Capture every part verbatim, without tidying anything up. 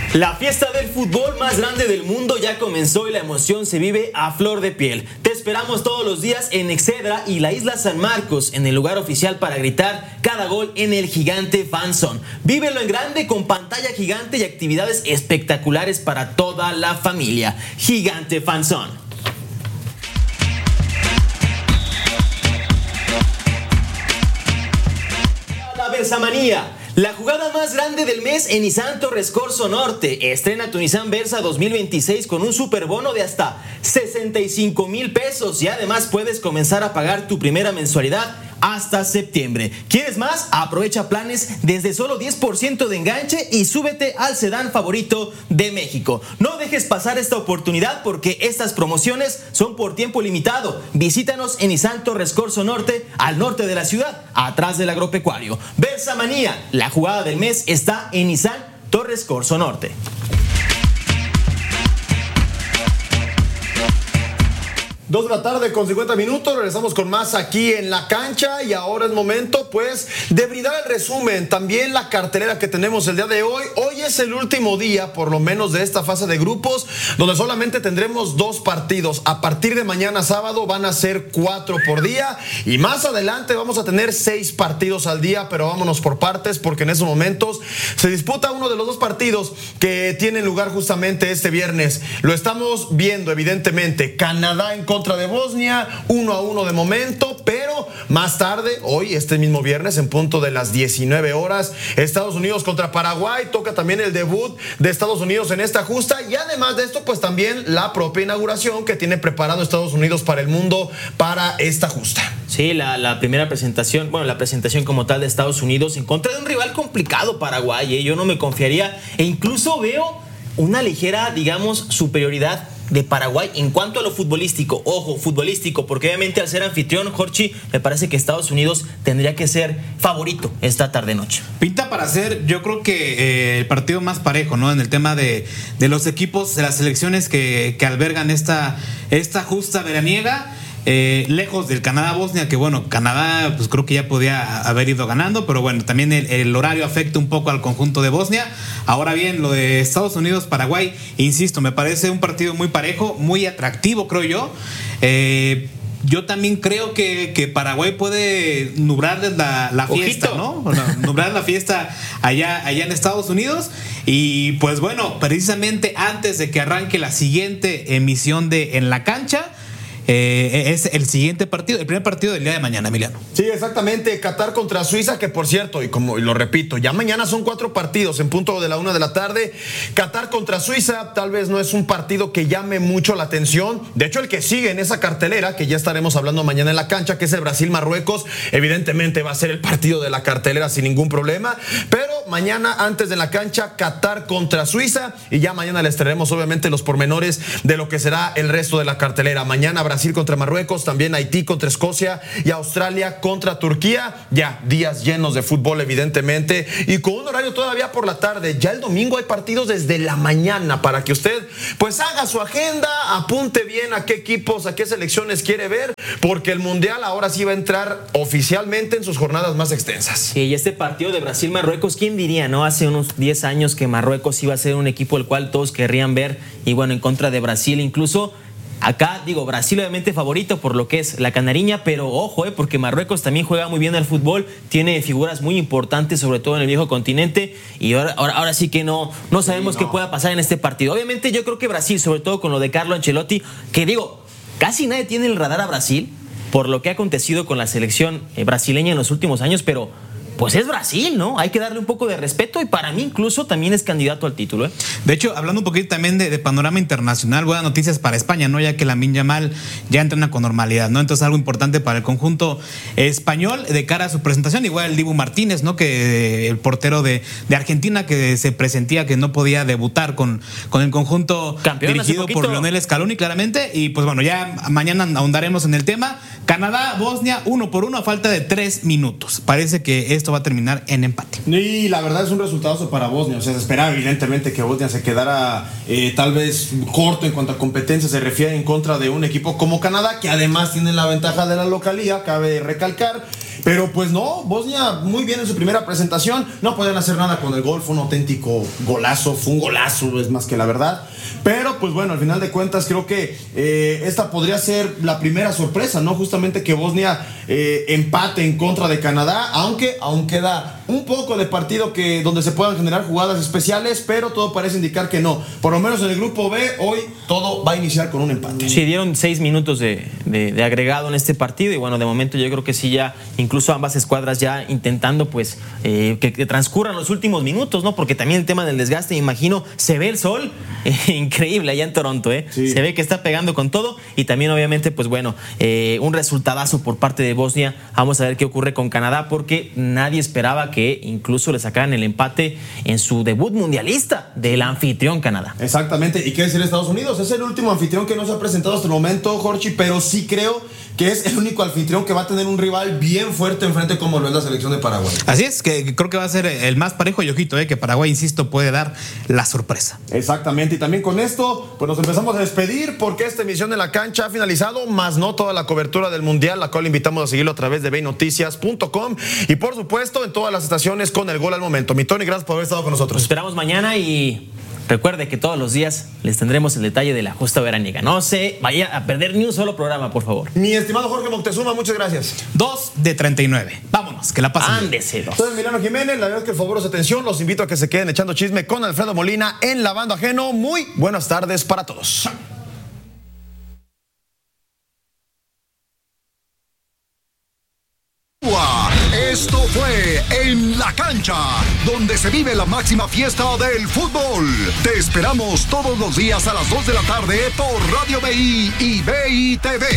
La fiesta del fútbol más grande del mundo ya comenzó y la emoción se vive a flor de piel. Te esperamos todos los días en Excedra y la Isla San Marcos, en el lugar oficial para gritar cada gol en el Gigante Fan Zone. Vívelo en grande con pantalla gigante y actividades espectaculares para toda la familia. Gigante Fan Zone. La Versamanía. La jugada más grande del mes en Nissan Torres Corso Norte. Estrena tu Nissan Versa dos mil veintiséis con un superbono de hasta sesenta y cinco mil pesos y además puedes comenzar a pagar tu primera mensualidad hasta septiembre. ¿Quieres más? Aprovecha planes desde solo diez por ciento de enganche y súbete al sedán favorito de México. No dejes pasar esta oportunidad porque estas promociones son por tiempo limitado. Visítanos en Nissan Torres Corso Norte, al norte de la ciudad, atrás del agropecuario. Versamanía, la jugada del mes está en Nissan Torres Corso Norte. Dos de la tarde con cincuenta minutos, regresamos con más aquí en la cancha y ahora es momento pues de brindar el resumen, también la cartelera que tenemos el día de hoy. Hoy es el último día por lo menos de esta fase de grupos donde solamente tendremos dos partidos. A partir de mañana sábado van a ser cuatro por día y más adelante vamos a tener seis partidos al día, pero vámonos por partes porque en esos momentos se disputa uno de los dos partidos que tienen lugar justamente este viernes. Lo estamos viendo evidentemente, Canadá en contra contra de Bosnia, uno a uno de momento, pero más tarde, hoy, este mismo viernes, en punto de las diecinueve horas, Estados Unidos contra Paraguay, toca también el debut de Estados Unidos en esta justa, y además de esto, pues también la propia inauguración que tiene preparado Estados Unidos para el mundo para esta justa. Sí, la, la primera presentación, bueno, la presentación como tal de Estados Unidos en contra de un rival complicado, Paraguay, ¿eh? Yo no me confiaría, e incluso veo una ligera, digamos, superioridad de Paraguay en cuanto a lo futbolístico. Ojo, futbolístico, porque obviamente al ser anfitrión, Jorge, me parece que Estados Unidos tendría que ser favorito esta tarde-noche. Pinta para ser, yo creo que eh, el partido más parejo, ¿no? En el tema de, de los equipos, de las selecciones que, que albergan esta, esta justa veraniega. Eh, lejos del Canadá-Bosnia, que bueno, Canadá pues creo que ya podía haber ido ganando, pero bueno, también el, el horario afecta un poco al conjunto de Bosnia. Ahora bien, lo de Estados Unidos-Paraguay, insisto, me parece un partido muy parejo, muy atractivo, creo yo. Eh, Yo también creo que, que Paraguay puede nubrarles la, la fiesta, ¿no? Nubrar la fiesta allá, allá en Estados Unidos. Y pues bueno, precisamente antes de que arranque la siguiente emisión de En la Cancha, Eh, es el siguiente partido, el primer partido del día de mañana, Emiliano. Sí, exactamente, Qatar contra Suiza, que por cierto, y como y lo repito, ya mañana son cuatro partidos en punto de la una de la tarde. Qatar contra Suiza tal vez no es un partido que llame mucho la atención. De hecho, el que sigue en esa cartelera, que ya estaremos hablando mañana en la cancha, que es el Brasil-Marruecos, evidentemente va a ser el partido de la cartelera sin ningún problema. Pero mañana, antes de la cancha, Qatar contra Suiza, y ya mañana les traeremos obviamente los pormenores de lo que será el resto de la cartelera. Mañana Brasil Brasil contra Marruecos, también Haití contra Escocia y Australia contra Turquía. Ya días llenos de fútbol evidentemente y con un horario todavía por la tarde. Ya el domingo hay partidos desde la mañana para que usted pues haga su agenda, apunte bien a qué equipos, a qué selecciones quiere ver, porque el Mundial ahora sí va a entrar oficialmente en sus jornadas más extensas. Sí, y este partido de Brasil-Marruecos, ¿quién diría, no? Hace unos diez años que Marruecos iba a ser un equipo el cual todos querrían ver y bueno, en contra de Brasil incluso. Acá, digo, Brasil obviamente favorito por lo que es la canariña, pero ojo, eh, porque Marruecos también juega muy bien al fútbol, tiene figuras muy importantes, sobre todo en el viejo continente, y ahora, ahora, ahora sí que no, no sabemos sí, no. qué pueda pasar en este partido. Obviamente yo creo que Brasil, sobre todo con lo de Carlo Ancelotti, que digo, casi nadie tiene el radar a Brasil por lo que ha acontecido con la selección brasileña en los últimos años, pero pues es Brasil, ¿no? Hay que darle un poco de respeto y para mí incluso también es candidato al título, ¿eh? De hecho, hablando un poquito también de, de panorama internacional, buenas noticias para España, ¿no? Ya que Lamine Yamal ya entrena con normalidad, ¿no? Entonces algo importante para el conjunto español de cara a su presentación. Igual el Dibu Martínez, ¿no? Que el portero de, de Argentina que se presentía que no podía debutar con, con el conjunto Campeón dirigido por Lionel Scaloni, claramente. Y pues bueno, ya mañana ahondaremos en el tema. Canadá, Bosnia, uno por uno a falta de tres minutos. Parece que esto va a terminar en empate. Y la verdad es un resultado para Bosnia. O sea, se esperaba evidentemente que Bosnia se quedara eh, tal vez corto en cuanto a competencia se refiere en contra de un equipo como Canadá, que además tiene la ventaja de la localía, cabe recalcar. Pero pues no, Bosnia muy bien en su primera presentación, no podían hacer nada con el gol, fue un auténtico golazo, fue un golazo, es más que la verdad. Pero pues bueno, al final de cuentas creo que eh, esta podría ser la primera sorpresa, ¿no? Justamente que Bosnia eh, empate en contra de Canadá, aunque aún queda un poco de partido que, donde se puedan generar jugadas especiales, pero todo parece indicar que no. Por lo menos en el grupo B, hoy todo va a iniciar con un empate. Sí, dieron seis minutos de, de, de agregado en este partido y bueno, de momento yo creo que sí ya, incluso ambas escuadras ya intentando pues eh, que, que transcurran los últimos minutos, ¿no? Porque también el tema del desgaste, me imagino, se ve el sol, eh, increíble allá en Toronto, ¿eh? Sí. Se ve que está pegando con todo y también obviamente pues bueno, eh, un resultadazo por parte de Bosnia. Vamos a ver qué ocurre con Canadá porque nadie esperaba que incluso le sacaran el empate en su debut mundialista del anfitrión Canadá. Exactamente, y qué decir Estados Unidos, es el último anfitrión que no se ha presentado hasta el momento, Jorge, pero sí creo que es el único anfitrión que va a tener un rival bien fuerte enfrente como lo es la selección de Paraguay. Así es, que creo que va a ser el más parejo y ojito, eh, que Paraguay, insisto, puede dar la sorpresa. Exactamente, y también con esto, pues nos empezamos a despedir porque esta emisión de La Cancha ha finalizado, más no toda la cobertura del Mundial, la cual invitamos a seguirlo a través de bey noticias punto com y por supuesto en todas las estaciones con el gol al momento. Mi Tony, gracias por haber estado con nosotros. Nos esperamos mañana y recuerde que todos los días les tendremos el detalle de la justa veraniega. No se vaya a perder ni un solo programa, por favor. Mi estimado Jorge Moctezuma, muchas gracias. dos de treinta y nueve. Vámonos, que la pasen. Ándese dos. Soy Emiliano Jiménez, la verdad es que el favor de su atención. Los invito a que se queden echando chisme con Alfredo Molina en Lavando Ajeno. Muy buenas tardes para todos. Esto fue En la Cancha, donde se vive la máxima fiesta del fútbol. Te esperamos todos los días a las dos de la tarde por Radio B I y B I T V.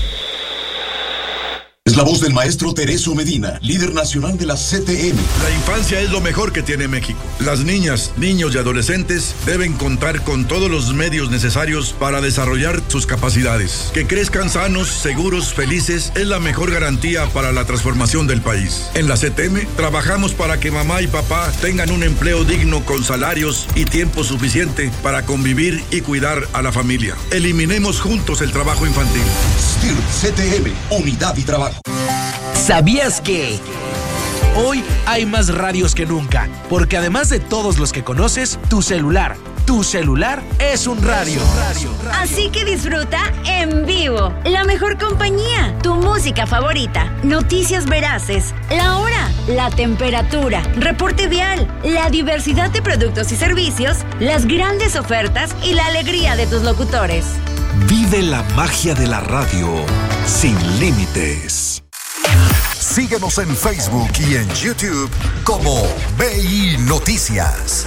Es la voz del maestro Tereso Medina, líder nacional de la C T M. La infancia es lo mejor que tiene México. Las niñas, niños y adolescentes deben contar con todos los medios necesarios para desarrollar sus capacidades. Que crezcan sanos, seguros, felices es la mejor garantía para la transformación del país. En la C T M trabajamos para que mamá y papá tengan un empleo digno con salarios y tiempo suficiente para convivir y cuidar a la familia. Eliminemos juntos el trabajo infantil. S T I R C T M, unidad y trabajo. ¿Sabías que hoy hay más radios que nunca? Porque además de todos los que conoces, tu celular, tu celular es un radio. Así que disfruta en vivo la mejor compañía, tu música favorita, noticias veraces, la hora, la temperatura, reporte vial, la diversidad de productos y servicios, las grandes ofertas y la alegría de tus locutores. Vive la magia de la radio sin límites. Síguenos en Facebook y en YouTube como B I Noticias.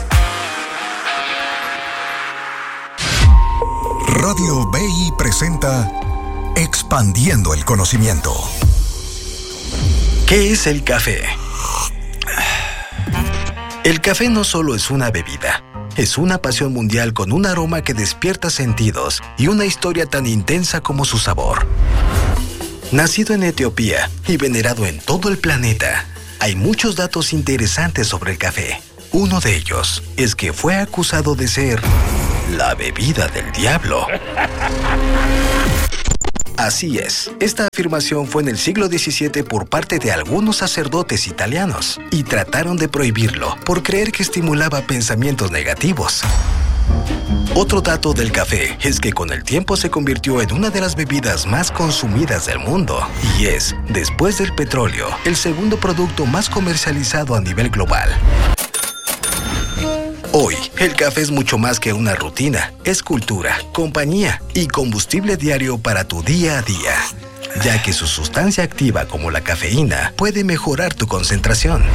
Radio B I presenta Expandiendo el Conocimiento. ¿Qué es el café? El café no solo es una bebida, es una pasión mundial con un aroma que despierta sentidos y una historia tan intensa como su sabor. Nacido en Etiopía y venerado en todo el planeta, hay muchos datos interesantes sobre el café. Uno de ellos es que fue acusado de ser la bebida del diablo. Así es, esta afirmación fue en el siglo diecisiete por parte de algunos sacerdotes italianos y trataron de prohibirlo por creer que estimulaba pensamientos negativos. Otro dato del café es que con el tiempo se convirtió en una de las bebidas más consumidas del mundo y es, después del petróleo, el segundo producto más comercializado a nivel global. Hoy, el café es mucho más que una rutina, es cultura, compañía y combustible diario para tu día a día, ya que su sustancia activa como la cafeína puede mejorar tu concentración.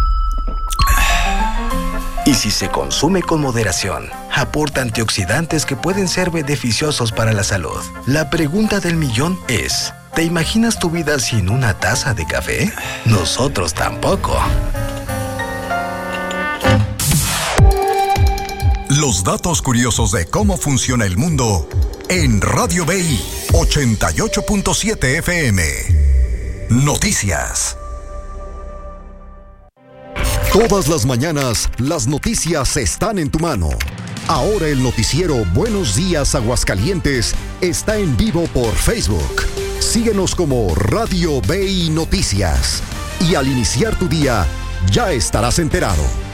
Y si se consume con moderación, aporta antioxidantes que pueden ser beneficiosos para la salud. La pregunta del millón es, ¿te imaginas tu vida sin una taza de café? Nosotros tampoco. Los datos curiosos de cómo funciona el mundo en Radio B I ochenta y ocho punto siete F M. Noticias. Todas las mañanas, las noticias están en tu mano. Ahora el noticiero Buenos Días Aguascalientes está en vivo por Facebook. Síguenos como Radio B I Noticias. Y al iniciar tu día, ya estarás enterado.